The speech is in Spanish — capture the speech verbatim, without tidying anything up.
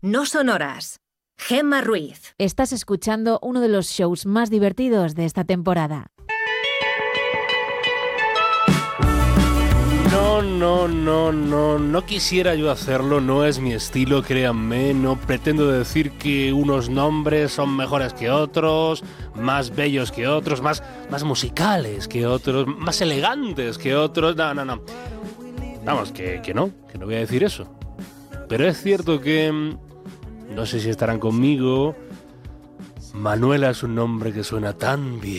no sonoras. Gemma Ruiz. Estás escuchando uno de los shows más divertidos de esta temporada. No, no, no, no, no quisiera yo hacerlo, no es mi estilo, créanme, no pretendo decir que unos nombres son mejores que otros, más bellos que otros, más, más musicales que otros, más elegantes que otros, no, no, no. Vamos, que, que no, que no voy a decir eso. Pero es cierto que, no sé si estarán conmigo, Manuela es un nombre que suena tan bien.